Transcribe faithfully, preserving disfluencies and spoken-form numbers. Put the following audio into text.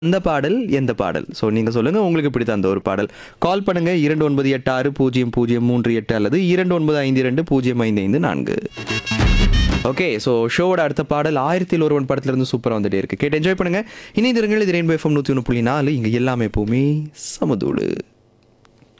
அந்த பாடல் எந்த பாடல்? ஸோ நீங்கள் சொல்லுங்கள் உங்களுக்கு பிடித்த அந்த ஒரு பாடல். கால் பண்ணுங்க இரண்டு ஒன்பது எட்டு ஆறு பூஜ்ஜியம் பூஜ்ஜியம் மூன்று எட்டு அல்லது இரண்டு ஒன்பது ஐந்து இரண்டு பூஜ்ஜியம் ஐந்து ஐந்து நான்கு. ஓகே, ஸோ ஷோவோட அடுத்த பாடல் ஆயிரத்தில் ஒருவன் படத்துலேருந்து சூப்பராக வந்துட்டே இருக்கு. கேட்டு என்ஜாய் பண்ணுங்க. இனி திருங்கள் இது ரெயின்போ எஃப்எம் நூற்றி ஒன்று புள்ளி நாலு. இங்கே எல்லாமே எப்போவுமே சமதூடு.